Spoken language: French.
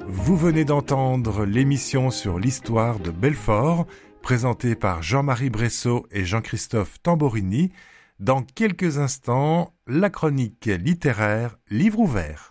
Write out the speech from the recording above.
Vous venez d'entendre l'émission sur l'histoire de Belfort, présentée par Jean-Marie Bressot et Jean-Christophe Tamborini. Dans quelques instants, la chronique littéraire Livre ouvert.